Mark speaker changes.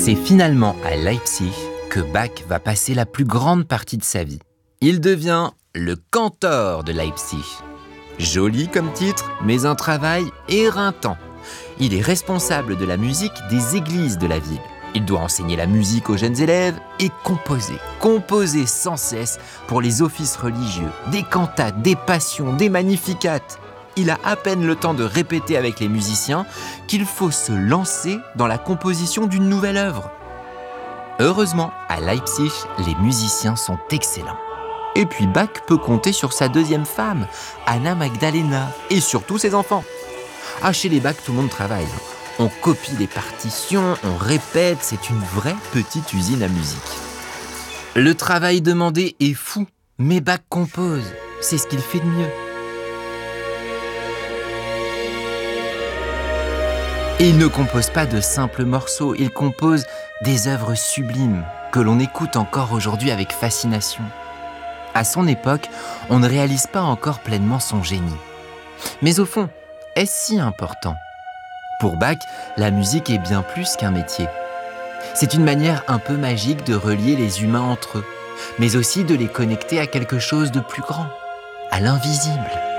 Speaker 1: C'est finalement à Leipzig que Bach va passer la plus grande partie de sa vie. Il devient le cantor de Leipzig. Joli comme titre, mais un travail éreintant. Il est responsable de la musique des églises de la ville. Il doit enseigner la musique aux jeunes élèves et composer sans cesse pour les offices religieux, des cantates, des passions, des magnificats. Il a à peine le temps de répéter avec les musiciens qu'il faut se lancer dans la composition d'une nouvelle œuvre. Heureusement, à Leipzig, les musiciens sont excellents. Et puis Bach peut compter sur sa deuxième femme, Anna Magdalena, et surtout ses enfants. Ah, chez les Bach, tout le monde travaille. On copie les partitions, on répète, c'est une vraie petite usine à musique. Le travail demandé est fou, mais Bach compose, c'est ce qu'il fait de mieux. Et il ne compose pas de simples morceaux, il compose des œuvres sublimes que l'on écoute encore aujourd'hui avec fascination. À son époque, on ne réalise pas encore pleinement son génie. Mais au fond, est-ce si important ? Pour Bach, la musique est bien plus qu'un métier. C'est une manière un peu magique de relier les humains entre eux, mais aussi de les connecter à quelque chose de plus grand, à l'invisible.